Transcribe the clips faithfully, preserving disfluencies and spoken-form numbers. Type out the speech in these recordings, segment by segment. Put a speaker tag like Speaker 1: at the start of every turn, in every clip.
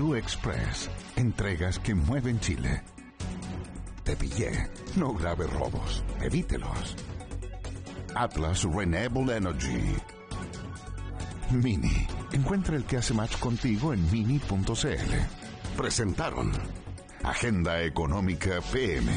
Speaker 1: Blue Express. Entregas que mueven Chile. Te pillé. No grave robos. Evítelos. Atlas Renewable Energy. Mini. Encuentra el que hace match contigo en mini punto c l. Presentaron Agenda Económica P M.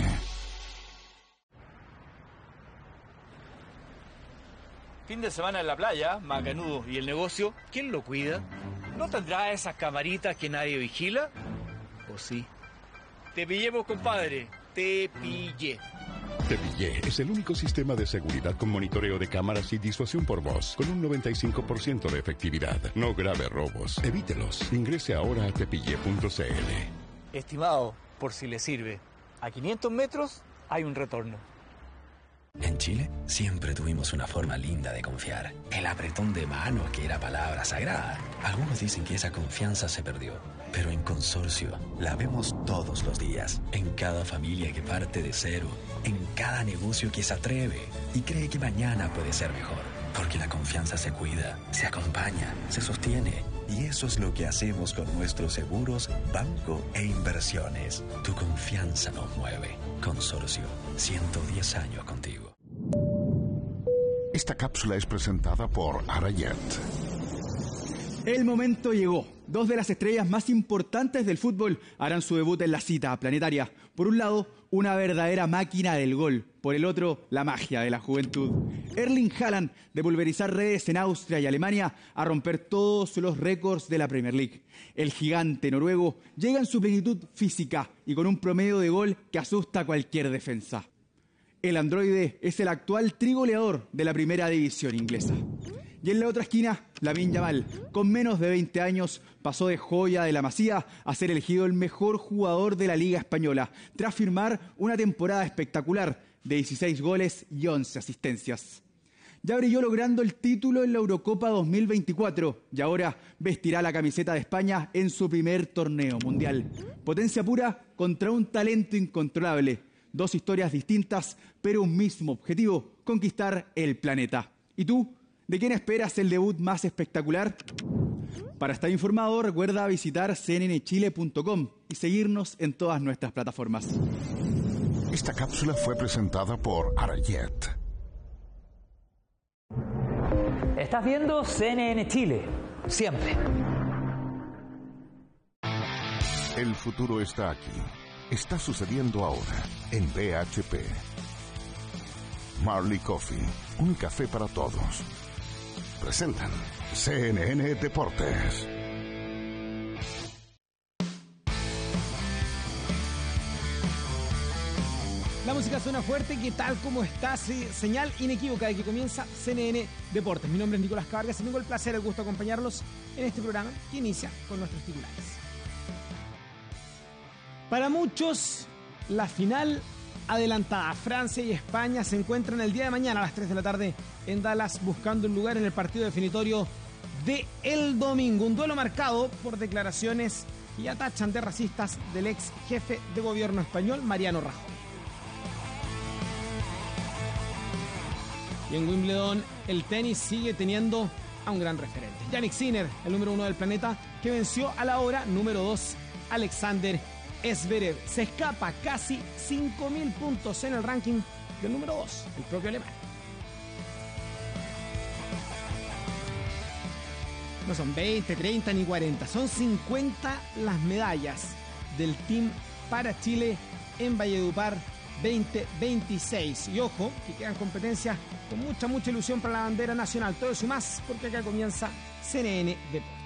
Speaker 2: Fin de semana en la playa, macanudo. ¿Y el negocio? ¿Quién lo cuida? ¿No tendrá esas camaritas que nadie vigila? ¿O sí? Te pillemos, compadre. Te pillé.
Speaker 3: Te Pillé es el único sistema de seguridad con monitoreo de cámaras y disuasión por voz, con un noventa y cinco por ciento de efectividad. No grave robos. Evítelos. Ingrese ahora a tepillé punto c l.
Speaker 2: Estimado, por si le sirve, a quinientos metros hay un retorno.
Speaker 4: En Chile siempre tuvimos una forma linda de confiar. El apretón de manos, que era palabra sagrada. Algunos dicen que esa confianza se perdió, pero en Consorcio la vemos todos los días. En cada familia que parte de cero, en cada negocio que se atreve y cree que mañana puede ser mejor. Porque la confianza se cuida, se acompaña, se sostiene. Y eso es lo que hacemos con nuestros seguros, banco e inversiones. Tu confianza nos mueve. Consorcio, ciento diez años contigo.
Speaker 1: Esta cápsula es presentada por Arayet.
Speaker 5: El momento llegó. Dos de las estrellas más importantes del fútbol harán su debut en la cita planetaria. Por un lado, una verdadera máquina del gol. Por el otro, la magia de la juventud. Erling Haaland, de pulverizar redes en Austria y Alemania, a romper todos los récords de la Premier League. El gigante noruego llega en su plenitud física y con un promedio de gol que asusta a cualquier defensa. El androide es el actual trigoleador de la primera división inglesa. Y en la otra esquina, Lamine Yamal, con menos de veinte años, pasó de joya de la Masía a ser elegido el mejor jugador de la Liga Española, tras firmar una temporada espectacular de dieciséis goles y once asistencias. Ya brilló logrando el título en la Eurocopa dos mil veinticuatro y ahora vestirá la camiseta de España en su primer torneo mundial. Potencia pura contra un talento incontrolable. Dos historias distintas, pero un mismo objetivo: conquistar el planeta. ¿Y tú? ¿De quién esperas el debut más espectacular? Para estar informado, recuerda visitar c n n chile punto com y seguirnos en todas nuestras plataformas.
Speaker 1: Esta cápsula fue presentada por Arayet.
Speaker 6: Estás viendo C N N Chile, siempre.
Speaker 1: El futuro está aquí. Está sucediendo ahora en B H P. Marley Coffee, un café para todos. Presentan C N N Deportes.
Speaker 7: La música suena fuerte, ¿qué tal? ¿Cómo estás? Señal inequívoca de que comienza C N N Deportes. Mi nombre es Nicolás Cabargas y tengo el placer, el gusto de acompañarlos en este programa que inicia con nuestros titulares. Para muchos, la final adelantada. Francia y España se encuentran el día de mañana a las tres de la tarde en Dallas buscando un lugar en el partido definitorio de el domingo. Un duelo marcado por declaraciones que ya tachan de racistas del ex jefe de gobierno español, Mariano Rajoy. Y en Wimbledon el tenis sigue teniendo a un gran referente. Jannik Sinner, el número uno del planeta, que venció a la hora número dos, Alexander Zverev. Se escapa casi cinco mil puntos en el ranking del número dos, el propio alemán. No son veinte, treinta ni cuarenta, son cincuenta las medallas del Team para Chile en Valledupar veinte veintiséis. Y ojo, que quedan competencias con mucha, mucha ilusión para la bandera nacional. Todo eso y más, porque acá comienza C N N Deportes.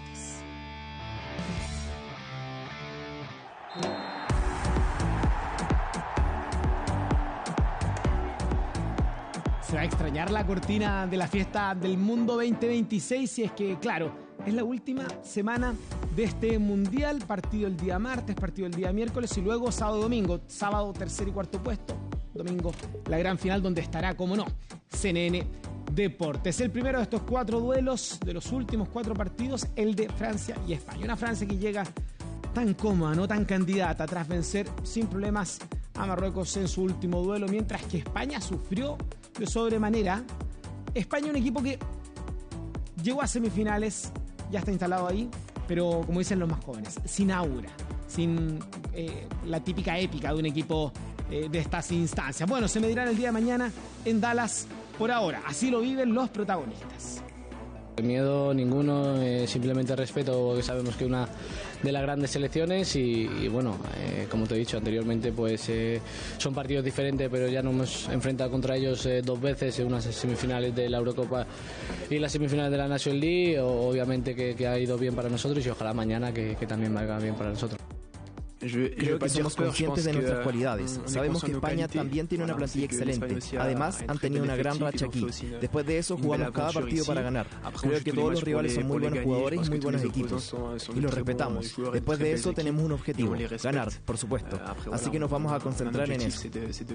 Speaker 7: Se va a extrañar la cortina de la fiesta del Mundo veinte veintiséis, si es que, claro, es la última semana de este mundial. Partido el día martes, partido el día miércoles y luego sábado y domingo. Sábado tercer y cuarto puesto, domingo la gran final donde estará, como no, C N N Deportes. El primero de estos cuatro duelos, de los últimos cuatro partidos, el de Francia y España. Una Francia que llega tan cómoda, no tan candidata, tras vencer sin problemas a Marruecos en su último duelo, mientras que España sufrió de sobremanera. España, un equipo que llegó a semifinales, ya está instalado ahí, pero como dicen los más jóvenes, sin aura, sin eh, la típica épica de un equipo eh, de estas instancias. Bueno, se medirán el día de mañana en Dallas por ahora. Así lo viven los protagonistas.
Speaker 8: Miedo ninguno, eh, simplemente respeto, porque sabemos que una de las grandes selecciones y, y bueno, eh, como te he dicho anteriormente, pues eh, son partidos diferentes, pero ya nos hemos enfrentado contra ellos eh, dos veces en unas semifinales de la Eurocopa y las semifinales de la National League. Obviamente que, que ha ido bien para nosotros y ojalá mañana que, que también vaya bien para nosotros.
Speaker 9: Creo que somos conscientes de nuestras cualidades. Sabemos que España también tiene una plantilla excelente. Además, han tenido una gran racha aquí. Después de eso, jugamos cada partido para ganar. Creo que todos los rivales son muy buenos jugadores y muy buenos equipos. Y los respetamos. Después de eso, tenemos un objetivo: ganar, por supuesto. Así que nos vamos a concentrar en eso.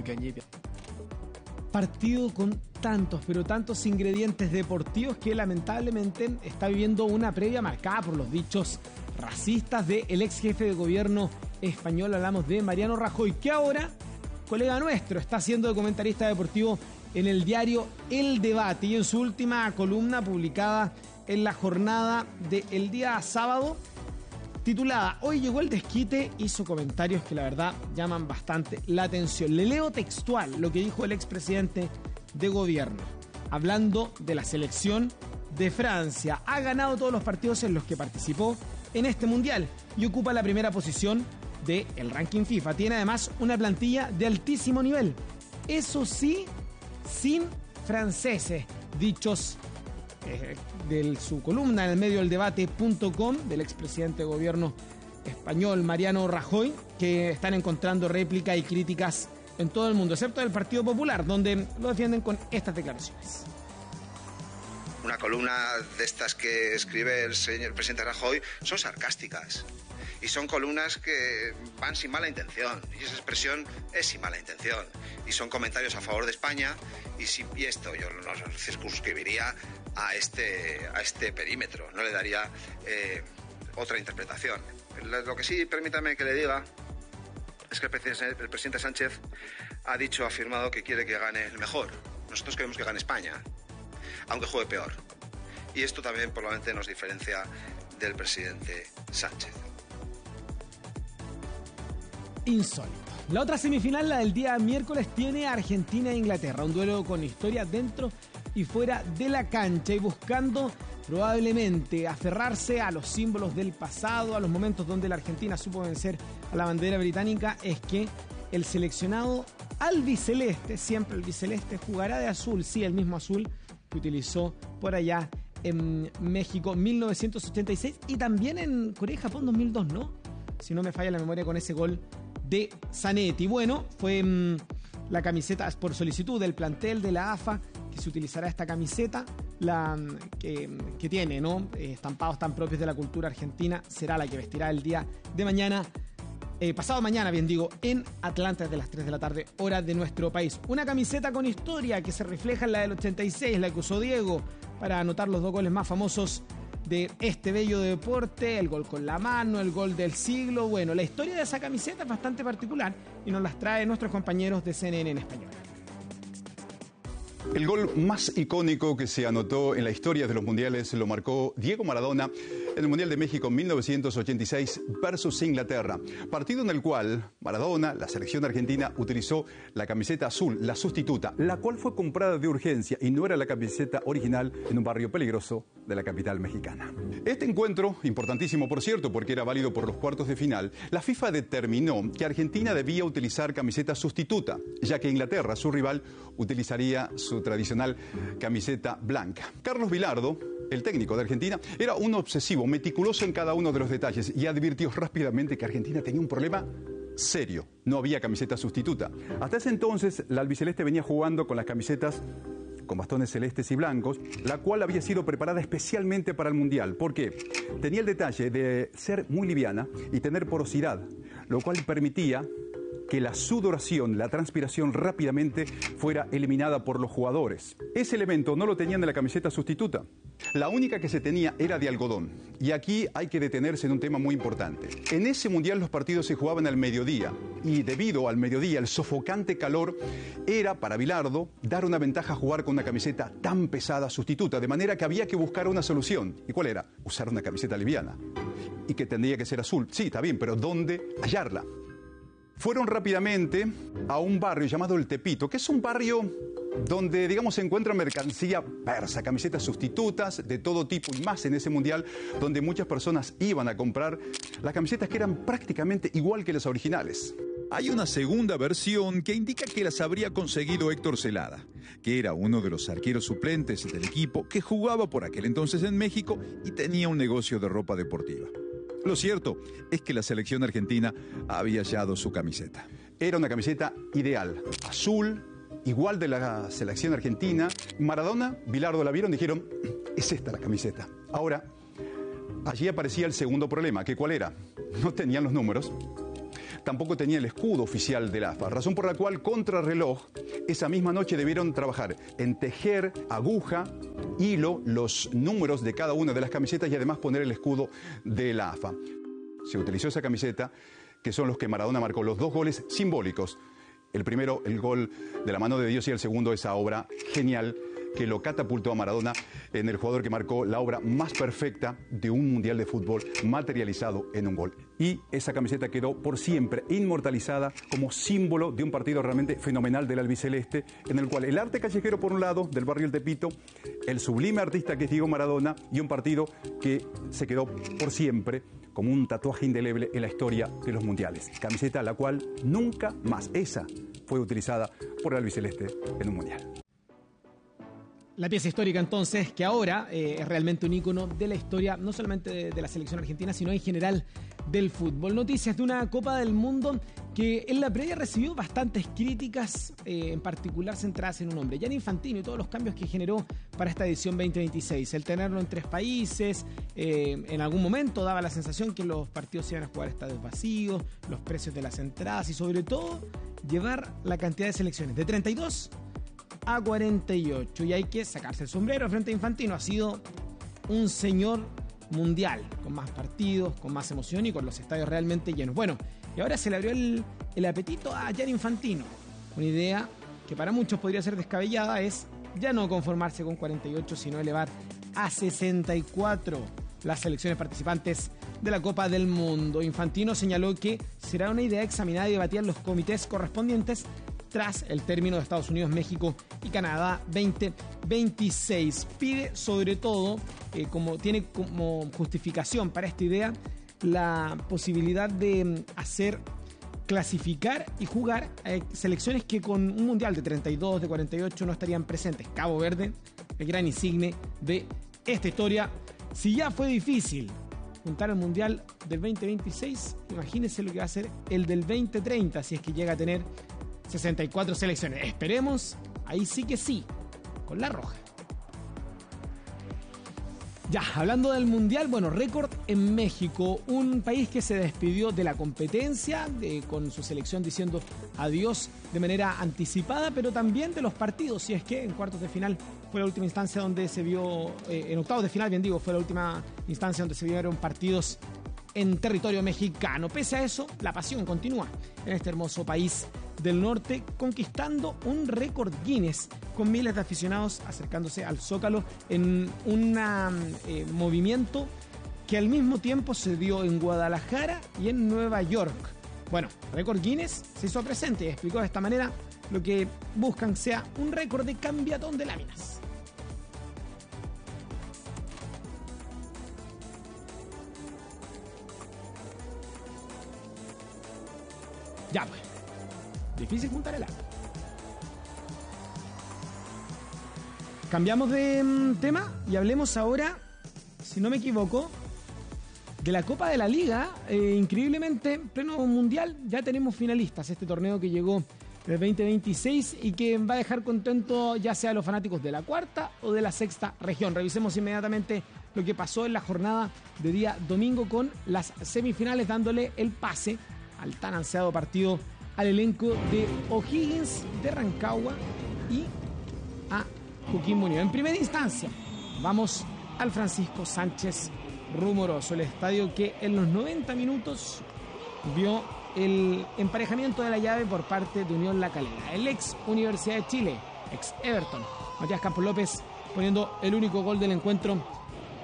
Speaker 7: Partido con tantos, pero tantos ingredientes deportivos que lamentablemente está viviendo una previa marcada por los dichos racistas del ex jefe de gobierno español. Hablamos de Mariano Rajoy, que ahora, colega nuestro, está siendo de comentarista deportivo en el diario El Debate, y en su última columna publicada en la jornada del día sábado, titulada "Hoy llegó el desquite", hizo comentarios que la verdad llaman bastante la atención. Le leo textual lo que dijo el expresidente de gobierno, hablando de la selección de Francia. Ha ganado todos los partidos en los que participó en este mundial y ocupa la primera posición del ranking FIFA. Tiene además una plantilla de altísimo nivel. Eso sí, sin franceses. Dichos eh, de su columna en el medio del debate punto com del expresidente de gobierno español Mariano Rajoy, que están encontrando réplica y críticas en todo el mundo, excepto del Partido Popular, donde lo defienden con estas declaraciones.
Speaker 10: Una columna de estas que escribe el señor presidente Rajoy son sarcásticas y son columnas que van sin mala intención, y esa expresión es sin mala intención, y son comentarios a favor de España, y, si, y esto yo lo circunscribiría a este, a este perímetro, no le daría eh, otra interpretación. Lo que sí, permítame que le diga, es que el presidente, el presidente Sánchez ha dicho, ha afirmado que quiere que gane el mejor. Nosotros queremos que gane España, aunque juegue peor. Y esto también probablemente nos diferencia del presidente Sánchez.
Speaker 7: Insólito. La otra semifinal, la del día miércoles, tiene a Argentina e Inglaterra. Un duelo con historia dentro y fuera de la cancha, y buscando probablemente aferrarse a los símbolos del pasado, a los momentos donde la Argentina supo vencer a la bandera británica. Es que el seleccionado albiceleste, siempre albiceleste, jugará de azul, sí, el mismo azul que utilizó por allá en México mil novecientos ochenta y seis y también en Corea y Japón dos mil dos, ¿no? Si no me falla la memoria, con ese gol de Zanetti. Bueno, fue mmm, la camiseta por solicitud del plantel de la A F A que se utilizará esta camiseta, la que, que tiene, ¿no? Eh, estampados tan propios de la cultura argentina, será la que vestirá el día de mañana. Eh, pasado mañana, bien digo, en Atlanta desde las tres de la tarde, hora de nuestro país. Una camiseta con historia que se refleja en la del ochenta y seis, la que usó Diego para anotar los dos goles más famosos de este bello deporte, el gol con la mano, el gol del siglo. Bueno, la historia de esa camiseta es bastante particular y nos las trae nuestros compañeros de C N N en español.
Speaker 11: El gol más icónico que se anotó en la historia de los mundiales lo marcó Diego Maradona en el Mundial de México en mil novecientos ochenta y seis versus Inglaterra. Partido en el cual Maradona, la selección argentina, utilizó la camiseta azul, la sustituta, la cual fue comprada de urgencia y no era la camiseta original en un barrio peligroso de la capital mexicana. Este encuentro, importantísimo por cierto, porque era válido por los cuartos de final, la FIFA determinó que Argentina debía utilizar camiseta sustituta, ya que Inglaterra, su rival, utilizaría su tradicional camiseta blanca. Carlos Bilardo, el técnico de Argentina, era un obsesivo, meticuloso en cada uno de los detalles y advirtió rápidamente que Argentina tenía un problema serio. No había camiseta sustituta. Hasta ese entonces, la albiceleste venía jugando con las camisetas con bastones celestes y blancos, la cual había sido preparada especialmente para el Mundial, porque tenía el detalle de ser muy liviana y tener porosidad, lo cual permitía que la sudoración, la transpiración rápidamente fuera eliminada por los jugadores. Ese elemento no lo tenían de la camiseta sustituta. La única que se tenía era de algodón. Y aquí hay que detenerse en un tema muy importante. En ese mundial los partidos se jugaban al mediodía. Y debido al mediodía, el sofocante calor era para Bilardo dar una ventaja a jugar con una camiseta tan pesada sustituta. De manera que había que buscar una solución. ¿Y cuál era? Usar una camiseta liviana. y que tendría que ser azul. Sí, está bien, pero ¿dónde hallarla? Fueron rápidamente a un barrio llamado El Tepito, que es un barrio donde, digamos, se encuentra mercancía persa, camisetas sustitutas de todo tipo y más en ese mundial, donde muchas personas iban a comprar las camisetas que eran prácticamente igual que las originales.
Speaker 12: Hay una segunda versión que indica que las habría conseguido Héctor Celada, que era uno de los arqueros suplentes del equipo que jugaba por aquel entonces en México y tenía un negocio de ropa deportiva. Lo cierto es que la selección argentina había hallado su camiseta.
Speaker 11: Era una camiseta ideal, azul, igual de la selección argentina. Maradona, Bilardo la vieron y dijeron, es esta la camiseta. Ahora, allí aparecía el segundo problema, que ¿cuál era? No tenían los números, tampoco tenía el escudo oficial del A F A, razón por la cual, contrarreloj, esa misma noche debieron trabajar en tejer, aguja, hilo, los números de cada una de las camisetas y además poner el escudo de la A F A. Se utilizó esa camiseta, que son los que Maradona marcó, los dos goles simbólicos. El primero, el gol de la mano de Dios, y el segundo, esa obra genial que lo catapultó a Maradona en el jugador que marcó la obra más perfecta de un mundial de fútbol materializado en un gol. Y esa camiseta quedó por siempre inmortalizada como símbolo de un partido realmente fenomenal del albiceleste, en el cual el arte callejero por un lado del barrio El Tepito, el sublime artista que es Diego Maradona, y un partido que se quedó por siempre como un tatuaje indeleble en la historia de los mundiales. Camiseta la cual nunca más, esa, fue utilizada por el albiceleste en un mundial.
Speaker 7: La pieza histórica, entonces, que ahora eh, es realmente un ícono de la historia, no solamente de, de la selección argentina, sino en general del fútbol. Noticias de una Copa del Mundo que en la previa recibió bastantes críticas, eh, en particular centradas en un hombre, Gianni Infantino, y todos los cambios que generó para esta edición veinte veintiséis. El tenerlo en tres países, eh, en algún momento daba la sensación que los partidos se iban a jugar a estadios vacíos, los precios de las entradas y sobre todo llevar la cantidad de selecciones de treinta y dos a cuarenta y ocho, y hay que sacarse el sombrero frente a Infantino. Ha sido un señor mundial, con más partidos, con más emoción y con los estadios realmente llenos. Bueno, y ahora se le abrió el, el apetito a Gianni Infantino. Una idea que para muchos podría ser descabellada es ya no conformarse con cuarenta y ocho, sino elevar a sesenta y cuatro las selecciones participantes de la Copa del Mundo. Infantino señaló que será una idea examinada y debatida en los comités correspondientes tras el término de Estados Unidos, México y Canadá veinte veintiséis. Pide sobre todo, eh, como tiene como justificación para esta idea, la posibilidad de hacer clasificar y jugar eh, selecciones que con un mundial de treinta y dos, de cuarenta y ocho no estarían presentes. Cabo Verde, el gran insigne de esta historia. Si ya fue difícil juntar el mundial del veinte veintiséis, imagínense lo que va a ser el del veinte treinta, si es que llega a tener sesenta y cuatro selecciones. Esperemos, ahí sí que sí, con la roja. Ya, hablando del mundial, bueno, récord en México, un país que se despidió de la competencia, de, con su selección diciendo adiós de manera anticipada, pero también de los partidos, si es que en cuartos de final fue la última instancia donde se vio, eh, en octavos de final, bien digo, fue la última instancia donde se vieron partidos en territorio mexicano. Pese a eso, la pasión continúa en este hermoso país del norte, conquistando un récord Guinness con miles de aficionados acercándose al Zócalo en un eh, movimiento que al mismo tiempo se dio en Guadalajara y en Nueva York. Bueno, récord Guinness se hizo presente y explicó de esta manera lo que buscan sea un récord de cambiatón de láminas. Ya pues, difícil juntar el agua. Cambiamos de um, tema y hablemos ahora, si no me equivoco, de la Copa de la Liga. Eh, increíblemente, en pleno mundial, ya tenemos finalistas. Este torneo que llegó el veinte veintiséis y que va a dejar contento ya sea a los fanáticos de la cuarta o de la sexta región. Revisemos inmediatamente lo que pasó en la jornada de día domingo con las semifinales, dándole el pase al tan ansiado partido al elenco de O'Higgins de Rancagua y a Coquimbo Unido. En primera instancia, vamos al Francisco Sánchez Rumoroso, el estadio que en los noventa minutos vio el emparejamiento de la llave por parte de Unión La Calera. El ex Universidad de Chile, ex Everton, Matías Campos López, poniendo el único gol del encuentro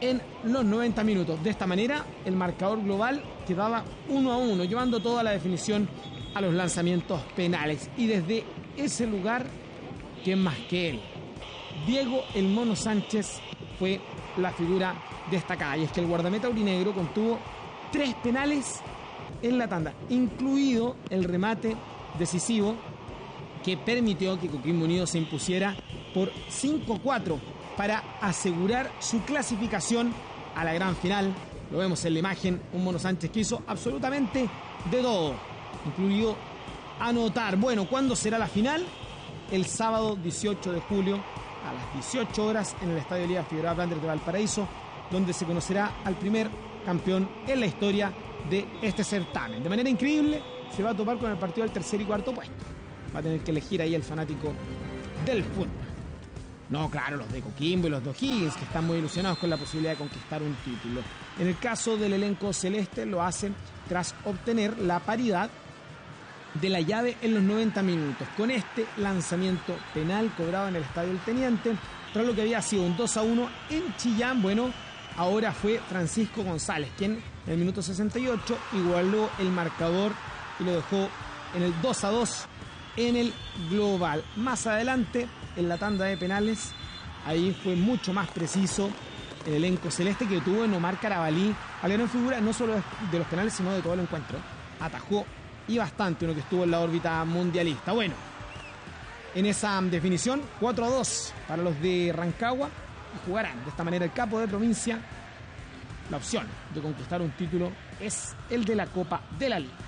Speaker 7: en los noventa minutos. De esta manera, el marcador global quedaba uno a uno, llevando toda la definición a los lanzamientos penales. Y desde ese lugar, ¿quién más que él? Diego El Mono Sánchez fue la figura destacada. Y es que el guardameta aurinegro contuvo tres penales en la tanda, incluido el remate decisivo que permitió que Coquimbo Unido se impusiera por cinco a cuatro para asegurar su clasificación a la gran final. Lo vemos en la imagen, un Mono Sánchez que hizo absolutamente de todo, incluido anotar. Bueno, ¿cuándo será la final? El sábado dieciocho de julio a las dieciocho horas en el Estadio Elías Figueroa Blanders de Valparaíso, donde se conocerá al primer campeón en la historia de este certamen. De manera increíble, se va a topar con el partido del tercer y cuarto puesto. Va a tener que elegir ahí el fanático del fútbol. No, claro, los de Coquimbo y los de O'Higgins, que están muy ilusionados con la posibilidad de conquistar un título. En el caso del elenco celeste, lo hacen tras obtener la paridad de la llave en los noventa minutos, con este lanzamiento penal cobrado en el Estadio del Teniente, tras lo que había sido un dos a uno en Chillán. Bueno, ahora fue Francisco González quien en el minuto sesenta y ocho igualó el marcador y lo dejó en el dos a dos en el global. Más adelante, en la tanda de penales, ahí fue mucho más preciso el elenco celeste, que tuvo en Omar Carabalí a la gran figura no solo de los penales sino de todo el encuentro. Atajó y bastante, uno que estuvo en la órbita mundialista. Bueno, en esa definición, cuatro a dos para los de Rancagua, y jugarán de esta manera el capo de provincia. La opción de conquistar un título es el de la Copa de la Liga.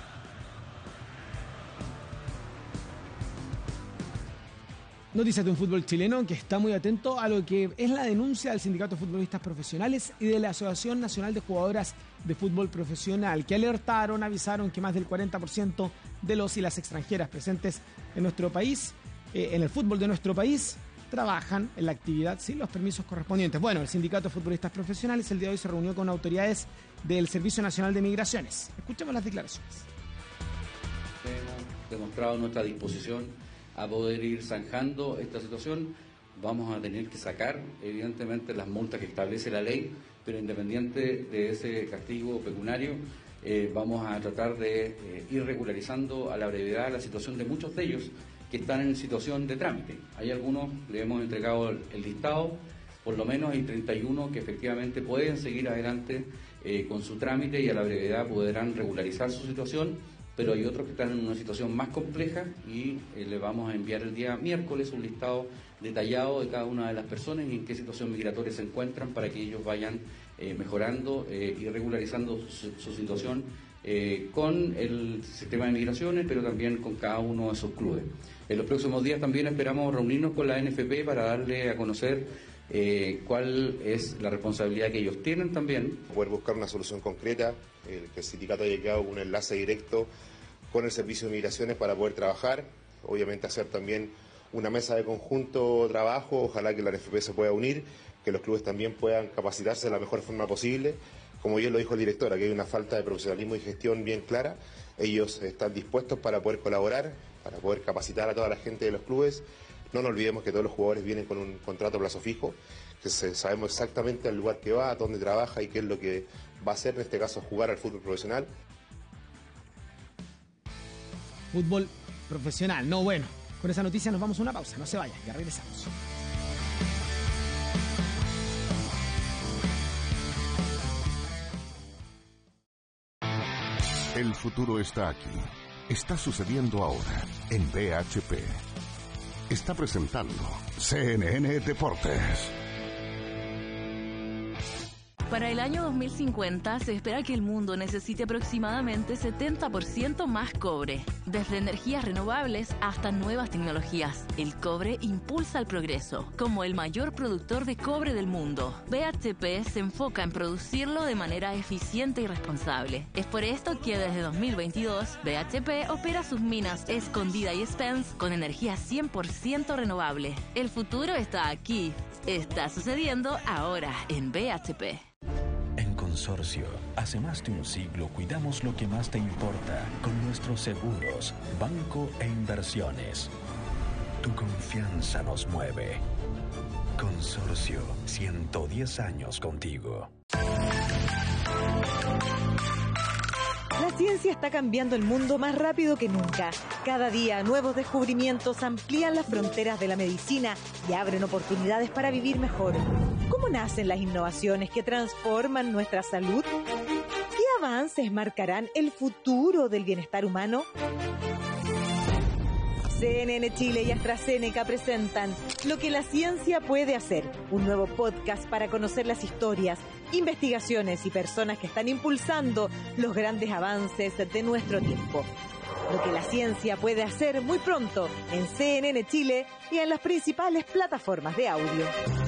Speaker 7: Noticias de un fútbol chileno que está muy atento a lo que es la denuncia del Sindicato de Futbolistas Profesionales y de la Asociación Nacional de Jugadoras de Fútbol Profesional, que alertaron, avisaron que más del cuarenta por ciento de los y las extranjeras presentes en nuestro país, eh, en el fútbol de nuestro país, trabajan en la actividad sin los permisos correspondientes. Bueno, el Sindicato de Futbolistas Profesionales el día de hoy se reunió con autoridades del Servicio Nacional de Migraciones. Escuchemos las declaraciones.
Speaker 13: Hemos demostrado nuestra disposición a poder ir zanjando esta situación. Vamos a tener que sacar, evidentemente, las multas que establece la ley, pero independiente de ese castigo pecuniario, eh, vamos a tratar de eh, ir regularizando a la brevedad la situación de muchos de ellos que están en situación de trámite. Hay algunos, le hemos entregado el, el listado, por lo menos hay treinta y uno que efectivamente pueden seguir adelante eh, con su trámite y a la brevedad podrán regularizar su situación, pero hay otros que están en una situación más compleja y eh, le vamos a enviar el día miércoles un listado detallado de cada una de las personas y en qué situación migratoria se encuentran para que ellos vayan eh, mejorando eh, y regularizando su, su situación eh, con el sistema de migraciones, pero también con cada uno de sus clubes. En los próximos días también esperamos reunirnos con la N F P para darle a conocer eh, cuál es la responsabilidad que ellos tienen también.
Speaker 14: Poder buscar una solución concreta, el que el sindicato haya quedado un enlace directo con el Servicio de Migraciones para poder trabajar, obviamente hacer también una mesa de conjunto trabajo, ojalá que la N F P se pueda unir, que los clubes también puedan capacitarse de la mejor forma posible. Como bien lo dijo el director, aquí hay una falta de profesionalismo y gestión bien clara. Ellos están dispuestos para poder colaborar, para poder capacitar a toda la gente de los clubes. No nos olvidemos que todos los jugadores vienen con un contrato a plazo fijo, que se, sabemos exactamente al lugar que va, a dónde trabaja y qué es lo que va a hacer, en este caso, jugar al fútbol profesional.
Speaker 7: Fútbol profesional, no, bueno, con esa noticia nos vamos a una pausa, no se vayan, ya regresamos.
Speaker 1: El futuro está aquí. Está sucediendo ahora en B H P. Está presentando C N N Deportes.
Speaker 15: Para el año dos mil cincuenta se espera que el mundo necesite aproximadamente setenta por ciento más cobre. Desde energías renovables hasta nuevas tecnologías, el cobre impulsa el progreso. Como el mayor productor de cobre del mundo, B H P se enfoca en producirlo de manera eficiente y responsable. Es por esto que desde dos mil veintidós, B H P opera sus minas Escondida y Spence con energía cien por ciento renovable. El futuro está aquí. Está sucediendo ahora en B H P.
Speaker 4: En Consorcio, hace más de un siglo cuidamos lo que más te importa con nuestros seguros, banco e inversiones. Tu confianza nos mueve. Consorcio, ciento diez años contigo.
Speaker 16: La ciencia está cambiando el mundo más rápido que nunca. Cada día, nuevos descubrimientos amplían las fronteras de la medicina y abren oportunidades para vivir mejor. ¿Cómo nacen las innovaciones que transforman nuestra salud? ¿Qué avances marcarán el futuro del bienestar humano? C N N Chile y AstraZeneca presentan Lo que la ciencia puede hacer, un nuevo podcast para conocer las historias, investigaciones y personas que están impulsando los grandes avances de nuestro tiempo. Lo que la ciencia puede hacer muy pronto en C N N Chile y en las principales plataformas de audio.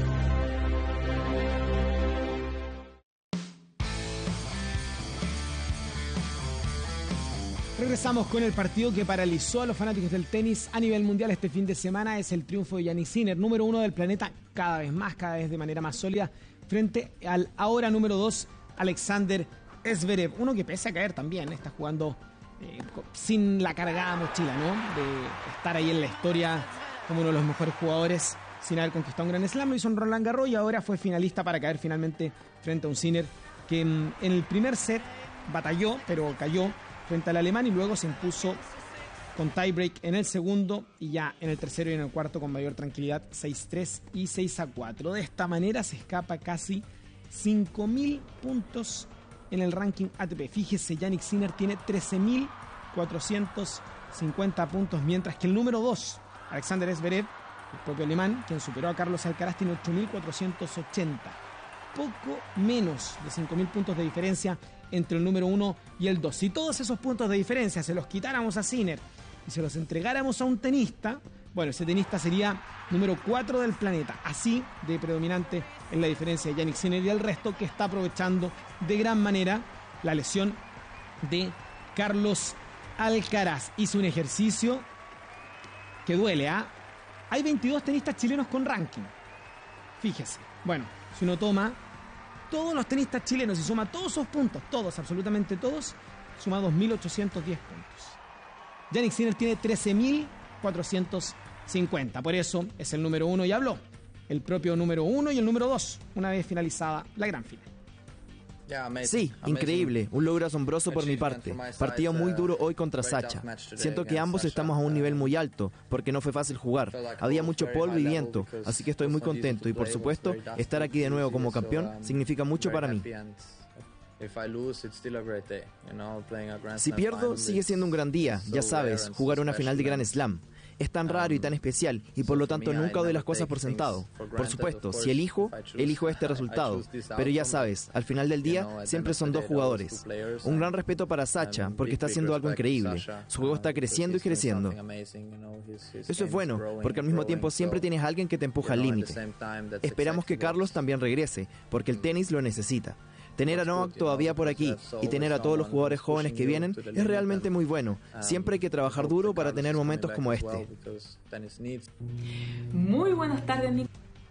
Speaker 7: Regresamos con el partido que paralizó a los fanáticos del tenis a nivel mundial este fin de semana. Es el triunfo de Jannik Sinner, número uno del planeta, cada vez más, cada vez de manera más sólida, frente al ahora número dos, Alexander Zverev. Uno que pese a caer también, está jugando eh, sin la cargada mochila, ¿no? De estar ahí en la historia como uno de los mejores jugadores sin haber conquistado un Grand Slam. Lo hizo en Roland Garros y ahora fue finalista para caer finalmente frente a un Sinner que en, en el primer set batalló, pero cayó frente al alemán y luego se impuso con tiebreak en el segundo y ya en el tercero y en el cuarto con mayor tranquilidad seis tres y seis a cuatro. De esta manera se escapa casi cinco mil puntos en el ranking A T P. Fíjese, Jannik Sinner tiene trece mil cuatrocientos cincuenta puntos, mientras que el número dos, Alexander Zverev, el propio alemán, quien superó a Carlos Alcaraz, tiene ocho mil cuatrocientos ochenta. Poco menos de cinco mil puntos de diferencia entre el número uno y el dos. Si todos esos puntos de diferencia se los quitáramos a Sinner y se los entregáramos a un tenista, bueno, ese tenista sería número cuatro del planeta. Así de predominante en la diferencia de Jannik Sinner y el resto, que está aprovechando de gran manera la lesión de Carlos Alcaraz. Hizo un ejercicio que duele, ¿ah? ¿eh? Hay veintidós tenistas chilenos con ranking. Fíjese. Bueno, si uno toma todos los tenistas chilenos y suma todos esos puntos, todos, absolutamente todos, suma dos mil ochocientos diez puntos. Jannik Sinner tiene trece mil cuatrocientos cincuenta, por eso es el número uno y habló el propio número uno y el número dos una vez finalizada la gran final.
Speaker 9: Sí, increíble, un logro asombroso por mi parte. Partido muy duro hoy contra Sacha. Siento que ambos estamos a un nivel muy alto, porque no fue fácil jugar. Había mucho polvo y viento, así que estoy muy contento y por supuesto, estar aquí de nuevo como campeón significa mucho para mí. Si pierdo, sigue siendo un gran día, ya sabes, jugar una final de Grand Slam. Es tan raro y tan especial, y por lo tanto nunca doy las cosas por sentado. Por supuesto, si elijo, elijo este resultado. Pero ya sabes, al final del día, siempre son dos jugadores. Un gran respeto para Sacha, porque está haciendo algo increíble. Su juego está creciendo y creciendo. Eso es bueno, porque al mismo tiempo siempre tienes a alguien que te empuja al límite. Esperamos que Carlos también regrese, porque el tenis lo necesita. Tener a Novak todavía por aquí y tener a todos los jugadores jóvenes que vienen es realmente muy bueno. Siempre hay que trabajar duro para tener momentos como este.
Speaker 17: Muy buenas tardes, Nico.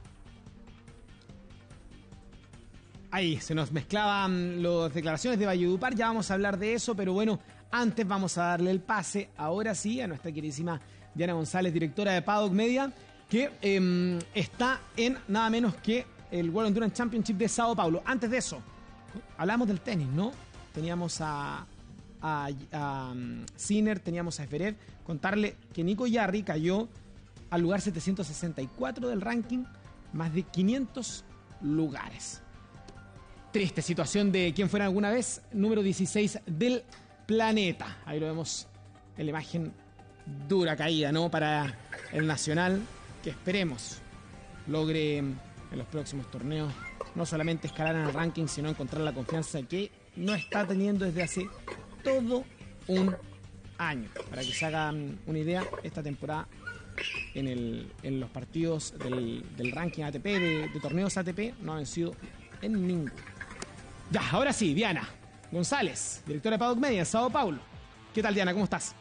Speaker 7: Ahí se nos mezclaban las declaraciones de Valledupar, ya vamos a hablar de eso, pero bueno, antes vamos a darle el pase, ahora sí, a nuestra queridísima Diana González, directora de Paddock Media, que eh, está en nada menos que el World Endurance Championship de Sao Paulo. Antes de eso, hablamos del tenis, ¿no? Teníamos a, a, a um, Sinner, teníamos a Zverev. Contarle que Nico Yarri cayó al lugar setecientos sesenta y cuatro del ranking, más de quinientos lugares. Triste situación de quien fuera alguna vez número dieciséis del planeta. Ahí lo vemos en la imagen, dura caída, ¿no? Para el Nacional, que esperemos logre en los próximos torneos no solamente escalar en el ranking, sino encontrar la confianza que no está teniendo desde hace todo un año. Para que se hagan una idea, esta temporada en, el, en los partidos del, del ranking A T P, de, de torneos A T P, no ha vencido en ninguno. Ya, ahora sí, Diana González, directora de Paddock Media, Sao Paulo. ¿Qué tal, Diana? ¿Cómo estás?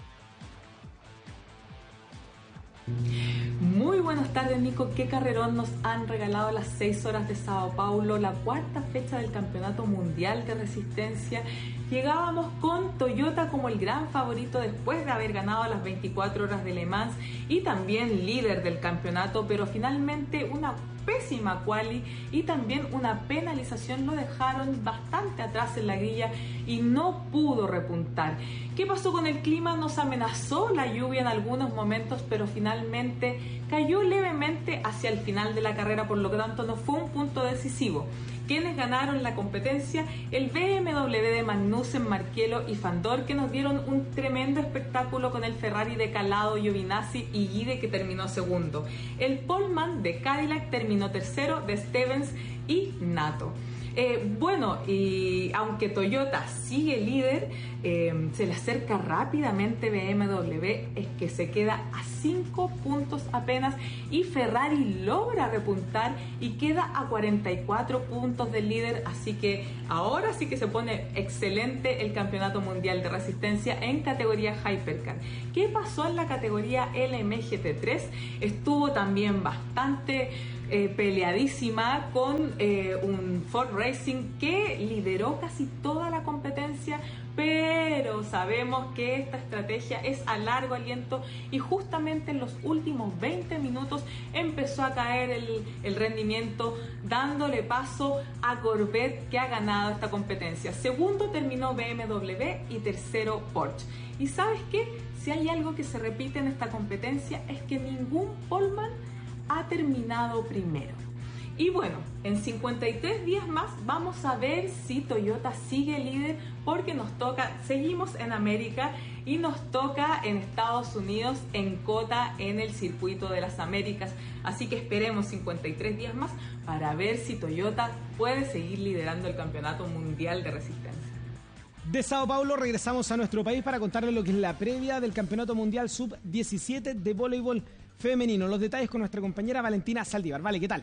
Speaker 17: Muy buenas tardes, Nico. Qué carrerón nos han regalado las seis horas de Sao Paulo, la cuarta fecha del Campeonato Mundial de Resistencia. llegábamos con Toyota como el gran favorito después de haber ganado las veinticuatro horas de Le Mans y también líder del campeonato, pero finalmente una pésima quali y también una penalización lo dejaron bastante atrás en la grilla y no pudo repuntar. ¿Qué pasó con el clima? Nos amenazó la lluvia en algunos momentos, pero finalmente cayó levemente hacia el final de la carrera, por lo tanto no fue un punto decisivo. ¿Quiénes ganaron la competencia? El B M W de Magnussen, Marchiello y Fandor, que nos dieron un tremendo espectáculo con el Ferrari de Calado, Giovinazzi y Guide, que terminó segundo. El Poleman de Cadillac terminó tercero, de Stevens y Nato. Eh, bueno, y aunque Toyota sigue líder, eh, se le acerca rápidamente B M W, es que se queda a cinco puntos apenas, y Ferrari logra repuntar y queda a cuarenta y cuatro puntos del líder, así que ahora sí que se pone excelente el Campeonato Mundial de Resistencia en categoría Hypercar. ¿Qué pasó en la categoría L M G T tres? Estuvo también bastante Eh, peleadísima con eh, un Ford Racing que lideró casi toda la competencia, pero sabemos que esta estrategia es a largo aliento y justamente en los últimos veinte minutos empezó a caer el, el rendimiento, dándole paso a Corvette, que ha ganado esta competencia. Segundo terminó B M W y tercero Porsche. ¿Y sabes qué? Si hay algo que se repite en esta competencia es que ningún poleman ha terminado primero. Y bueno, en cincuenta y tres días más vamos a ver si Toyota sigue líder, porque nos toca, seguimos en América y nos toca en Estados Unidos, en COTA, en el Circuito de las Américas. Así que esperemos cincuenta y tres días más para ver si Toyota puede seguir liderando el Campeonato Mundial de Resistencia.
Speaker 7: De Sao Paulo regresamos a nuestro país para contarles lo que es la previa del Campeonato Mundial sub diecisiete de voleibol femenino. Los detalles con nuestra compañera Valentina Saldívar. Vale, ¿qué tal?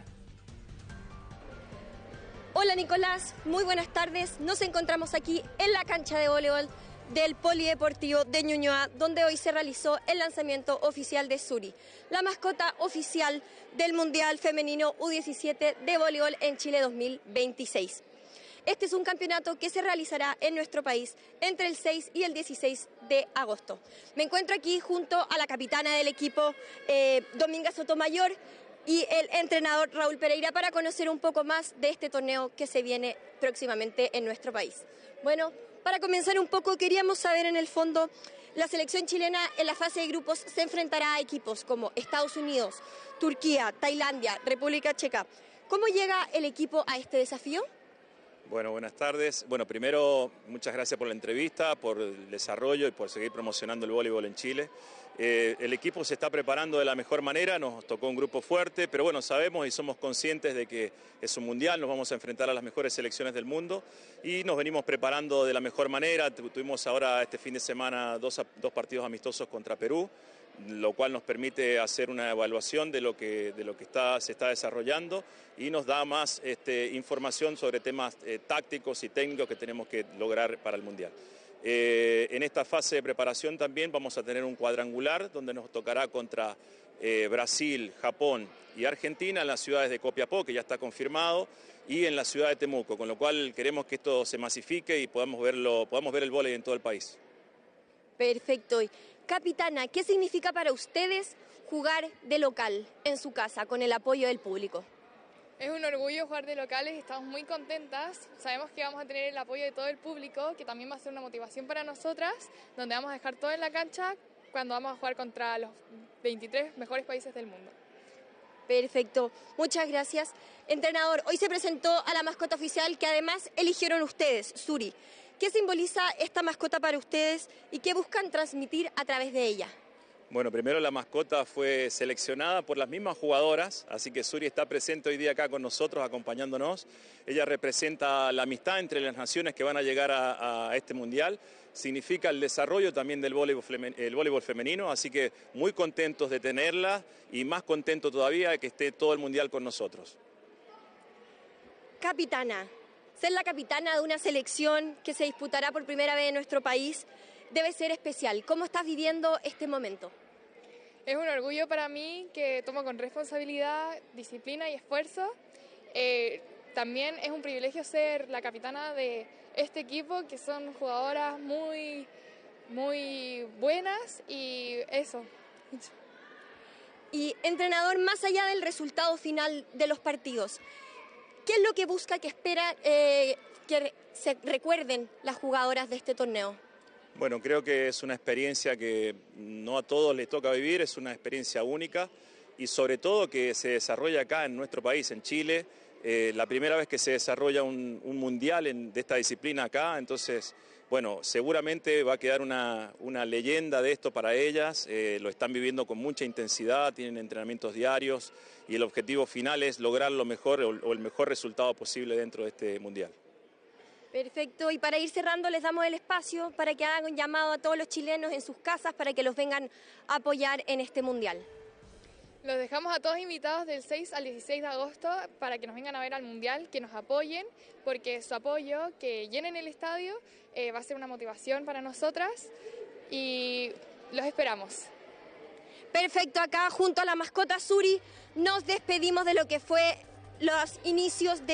Speaker 18: Hola Nicolás, muy buenas tardes. Nos encontramos aquí en la cancha de voleibol del Polideportivo de Ñuñoa, donde hoy se realizó el lanzamiento oficial de Suri, la mascota oficial del Mundial Femenino U diecisiete de voleibol en Chile dos mil veintiséis. Este es un campeonato que se realizará en nuestro país entre el seis y el dieciséis de agosto. Me encuentro aquí junto a la capitana del equipo, eh, Dominga Sotomayor, y el entrenador Raúl Pereira, para conocer un poco más de este torneo que se viene próximamente en nuestro país. Bueno, para comenzar un poco, queríamos saber en el fondo, la selección chilena en la fase de grupos se enfrentará a equipos como Estados Unidos, Turquía, Tailandia, República Checa. ¿Cómo llega el equipo a este desafío?
Speaker 19: Bueno, buenas tardes. Bueno, primero, muchas gracias por la entrevista, por el desarrollo y por seguir promocionando el voleibol en Chile. Eh, el equipo se está preparando de la mejor manera, nos tocó un grupo fuerte, pero bueno, sabemos y somos conscientes de que es un mundial, nos vamos a enfrentar a las mejores selecciones del mundo y nos venimos preparando de la mejor manera. Tuvimos ahora este fin de semana dos, dos partidos amistosos contra Perú, lo cual nos permite hacer una evaluación de lo que, de lo que está, se está desarrollando y nos da más este, información sobre temas eh, tácticos y técnicos que tenemos que lograr para el Mundial. Eh, en esta fase de preparación también vamos a tener un cuadrangular donde nos tocará contra eh, Brasil, Japón y Argentina en las ciudades de Copiapó, que ya está confirmado, y en la ciudad de Temuco, con lo cual queremos que esto se masifique y podamos, verlo, podamos ver el vóley en todo el país.
Speaker 18: Perfecto. Capitana, ¿qué significa para ustedes jugar de local en su casa con el apoyo del público?
Speaker 20: Es un orgullo jugar de locales, estamos muy contentas, sabemos que vamos a tener el apoyo de todo el público, que también va a ser una motivación para nosotras, donde vamos a dejar todo en la cancha cuando vamos a jugar contra los veintitrés mejores países del mundo.
Speaker 18: Perfecto, muchas gracias. Entrenador, hoy se presentó a la mascota oficial que además eligieron ustedes, Suri. ¿Qué simboliza esta mascota para ustedes y qué buscan transmitir a través de ella?
Speaker 19: Bueno, primero la mascota fue seleccionada por las mismas jugadoras, así que Suri está presente hoy día acá con nosotros, acompañándonos. Ella representa la amistad entre las naciones que van a llegar a, a este mundial. Significa el desarrollo también del voleibol, el voleibol femenino, así que muy contentos de tenerla y más contentos todavía de que esté todo el mundial con nosotros.
Speaker 18: Capitana, ser la capitana de una selección que se disputará por primera vez en nuestro país debe ser especial. ¿Cómo estás viviendo este momento?
Speaker 20: Es un orgullo para mí que tomo con responsabilidad, disciplina y esfuerzo. Eh, también es un privilegio ser la capitana de este equipo, que son jugadoras muy, muy buenas y eso.
Speaker 18: Y entrenador, más allá del resultado final de los partidos, ¿qué es lo que busca, que espera eh, que se recuerden las jugadoras de este torneo?
Speaker 19: Bueno, creo que es una experiencia que no a todos les toca vivir, es una experiencia única y sobre todo que se desarrolla acá en nuestro país, en Chile. Eh, la primera vez que se desarrolla un, un mundial en, de esta disciplina acá, entonces, bueno, seguramente va a quedar una, una leyenda de esto para ellas, eh, lo están viviendo con mucha intensidad, tienen entrenamientos diarios y el objetivo final es lograr lo mejor o, o el mejor resultado posible dentro de este mundial.
Speaker 18: Perfecto, y para ir cerrando les damos el espacio para que hagan un llamado a todos los chilenos en sus casas para que los vengan a apoyar en este mundial.
Speaker 20: Los dejamos a todos invitados del seis al dieciséis de agosto para que nos vengan a ver al Mundial, que nos apoyen, porque su apoyo, que llenen el estadio, eh, va a ser una motivación para nosotras y los esperamos.
Speaker 18: Perfecto, acá junto a la mascota Suri nos despedimos de lo que fue los inicios de